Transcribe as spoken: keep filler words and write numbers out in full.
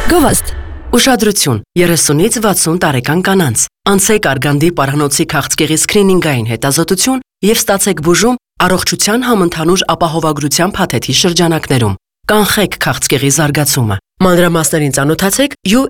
Գովաստ Ուշադրություն, երեսունից վաթսուն տարեկան կանանց։ Անցեք Արգանդի պարանոցի քաղցկեղի սկրինինգային հետազոտություն և ստացեք բուժում առողջության համընդհանուր ապահովագրության փաթեթի շրջանակներում։ Կանխեք քաղցկեղի զարգացումը։ Մանրամասներին ծանոթացեք U